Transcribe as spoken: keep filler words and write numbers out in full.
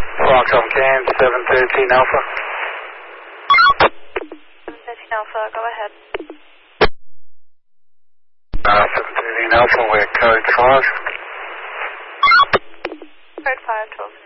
Foxtrot Can, seven thirteen Alpha. seven thirteen Alpha, go ahead. Uh, seven thirteen Alpha, we're code five. Code five, twelve.